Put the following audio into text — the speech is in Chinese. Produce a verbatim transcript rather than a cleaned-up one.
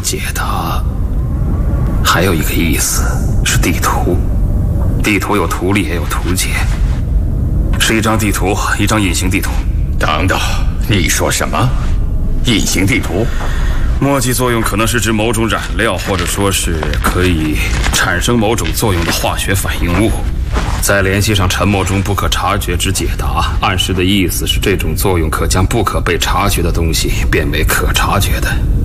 解答，还有一个意思是地图。地图有图例也有图解，是一张地图，一张隐形地图。 等等，你说什么？隐形地图？ 墨迹作用可能是指某种染料，或者说是可以产生某种作用的化学反应物。再联系上沉默中不可察觉之解答，暗示的意思是这种作用可将不可被察觉的东西变为可察觉的。